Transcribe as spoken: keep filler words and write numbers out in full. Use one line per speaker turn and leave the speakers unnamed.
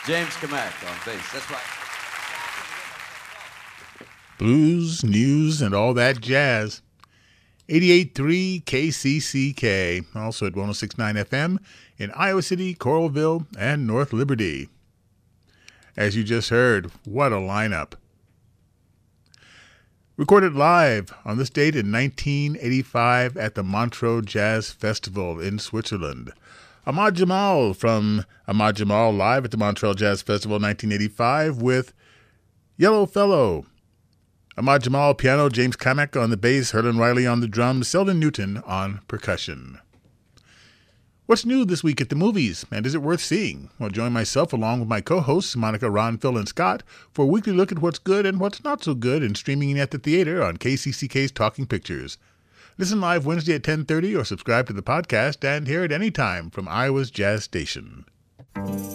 James Kamek on bass. That's right.
Blues, news, and all that jazz. eighty-eight point three K C C K, also at one oh six point nine F M in Iowa City, Coralville, and North Liberty. As you just heard, what a lineup. Recorded live on this date in nineteen eighty-five at the Montreux Jazz Festival in Switzerland. Ahmad Jamal from Ahmad Jamal live at the Montreal Jazz Festival nineteen eighty-five with Yellow Fellow. Ahmad Jamal piano, James Kamek on the bass, Herlin Riley on the drums, Selden Newton on percussion. What's new this week at the movies, and is it worth seeing? Well, join myself along with my co-hosts, Monica, Ron, Phil, and Scott, for a weekly look at what's good and what's not so good in streaming at the theater on K C C K's Talking Pictures. Listen live Wednesday at ten thirty or subscribe to the podcast and hear it anytime from Iowa's Jazz Station.